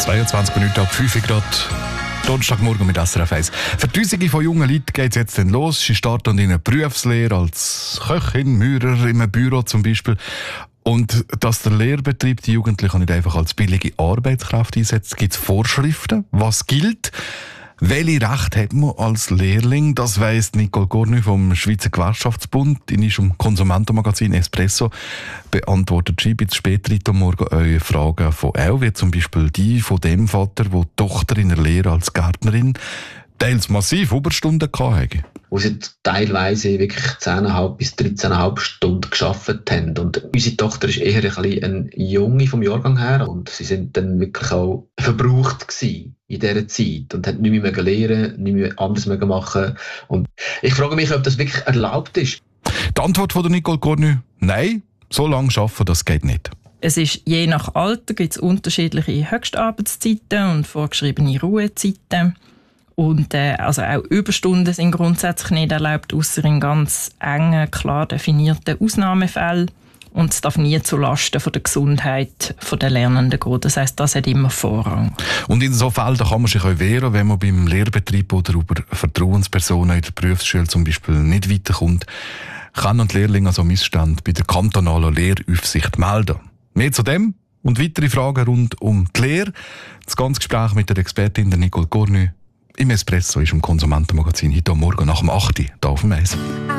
22 Minuten ab 5 Grad. Donnerstagmorgen mit SRF 1. Für Tausende von jungen Leuten geht es jetzt dann los. Sie starten in eine Berufslehre als Köchin, Maurer, in einem Büro zum Beispiel. Und dass der Lehrbetrieb die Jugendlichen nicht einfach als billige Arbeitskraft einsetzt, gibt es Vorschriften, was gilt. Welche Rechte hat man als Lehrling? Das weiss Nicole Cornu vom Schweizer Gewerkschaftsbund. In ihrem Konsumentenmagazin Espresso beantwortet sie bis später heute Morgen eure Fragen von auch, wie zum Beispiel die von dem Vater, der die Tochter in der Lehre als Gärtnerin teils massiv Überstunden hatte. Wo sie teilweise wirklich 10,5 bis 13,5 Stunden gearbeitet haben. Und unsere Tochter ist eher ein bisschen eine Junge vom Jahrgang her. Und sie sind dann wirklich auch verbraucht gewesen in dieser Zeit und hat nicht mehr lernen, nicht mehr anders machen. Und ich frage mich, ob das wirklich erlaubt ist. Die Antwort von der Nicole Cornu: Nein, so lange arbeiten, das geht nicht. Es ist je nach Alter gibt es unterschiedliche Höchstarbeitszeiten und vorgeschriebene Ruhezeiten. Und also auch Überstunden sind grundsätzlich nicht erlaubt, ausser in ganz engen, klar definierten Ausnahmefällen. Und es darf nie zulasten von der Gesundheit der Lernenden gehen. Das heisst, das hat immer Vorrang. Und in so Fällen kann man sich auch wehren, wenn man beim Lehrbetrieb oder über Vertrauenspersonen in der Berufsschule zum Beispiel nicht weiterkommt, kann und Lehrling also Missstände bei der kantonalen Lehraufsicht melden. Mehr zu dem und weitere Fragen rund um die Lehre. Das ganze Gespräch mit der Expertin der Nicole Cornu im Espresso ist im Konsumentenmagazin heute Morgen nach dem 8 Uhr hier auf dem Eis.